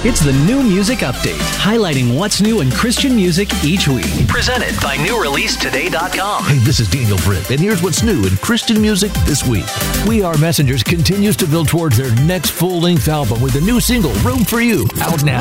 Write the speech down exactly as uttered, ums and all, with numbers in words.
It's the New Music Update, highlighting what's new in Christian music each week. Presented by new release today dot com. Hey, this is Daniel Britt, and here's what's new in Christian music this week. We Are Messengers continues to build towards their next full-length album with a new single, Room for You, out now.